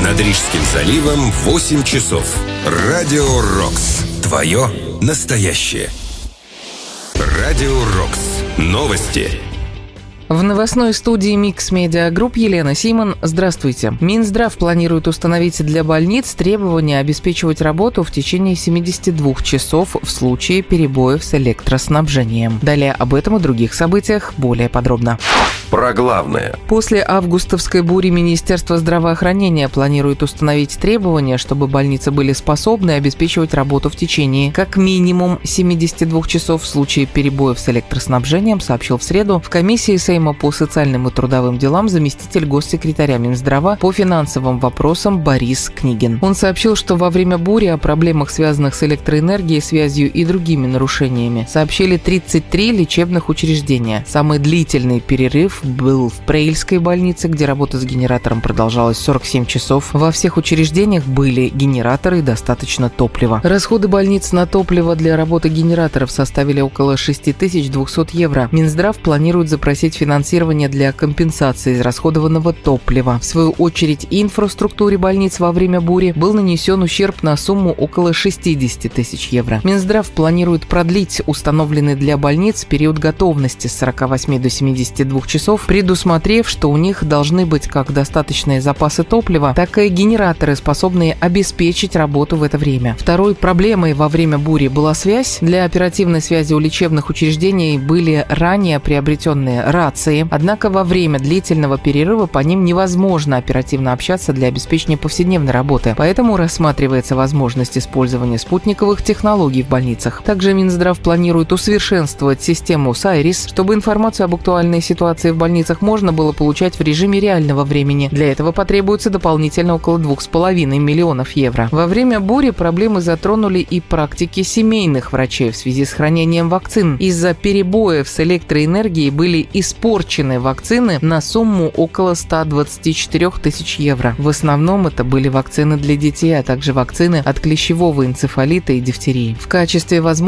Над Рижским заливом 8 часов. Радио Рокс. Твое настоящее. Радио Рокс. Новости. В новостной студии Mix Media Group Елена Симон. Здравствуйте. Минздрав планирует установить для больниц требования обеспечивать работу в течение 72 часов в случае перебоев с электроснабжением. Далее об этом и других событиях более подробно. Про главное. После августовской бури Министерство здравоохранения планирует установить требования, чтобы больницы были способны обеспечивать работу в течение как минимум 72 часов в случае перебоев с электроснабжением, сообщил в среду в комиссии Сейма по социальным и трудовым делам заместитель госсекретаря Минздрава по финансовым вопросам Борис Книгин. Он сообщил, что во время бури о проблемах, связанных с электроэнергией, связью и другими нарушениями, сообщили 33 лечебных учреждения. Самый длительный перерыв был в Преильской больнице, где работа с генератором продолжалась 47 часов. Во всех учреждениях были генераторы и достаточно топлива. Расходы больниц на топливо для работы генераторов составили около 6200 евро. Минздрав планирует запросить финансирование для компенсации израсходованного топлива. В свою очередь, инфраструктуре больниц во время бури был нанесен ущерб на сумму около 60 тысяч евро. Минздрав планирует продлить установленный для больниц период готовности с 48 до 72 часов, предусмотрев, что у них должны быть как достаточные запасы топлива, так и генераторы, способные обеспечить работу в это время. Второй проблемой во время бури была связь. Для оперативной связи у лечебных учреждений были ранее приобретенные рации, однако во время длительного перерыва по ним невозможно оперативно общаться для обеспечения повседневной работы, поэтому рассматривается возможность использования спутниковых технологий в больницах. Также Минздрав планирует усовершенствовать систему САИРИС, чтобы информацию об актуальной ситуации в больницах можно было получать в режиме реального времени. Для этого потребуется дополнительно около 2,5 миллионов евро. Во время бури проблемы затронули и практики семейных врачей в связи с хранением вакцин. Из-за перебоев с электроэнергией были испорчены вакцины на сумму около 124 тысяч евро. В основном это были вакцины для детей, а также вакцины от клещевого энцефалита и дифтерии. В качестве возможности